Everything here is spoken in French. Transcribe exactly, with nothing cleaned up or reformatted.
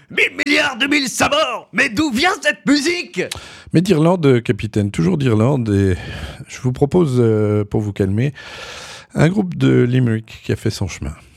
Mille milliards de mille sabords. Mais d'où vient cette musique? Mais d'Irlande, capitaine, toujours d'Irlande. Et je vous propose, euh, pour vous calmer, un groupe de Limerick qui a fait son chemin.